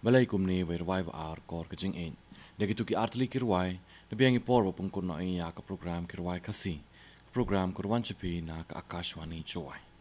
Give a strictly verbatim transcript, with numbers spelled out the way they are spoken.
balai kumni vai revive ar kor ka jing ein degi tu ki artli kirwai na biang ipor wa pungkun na iya ka program kirwai kasi program kurwan chapi na ka akashwani chowai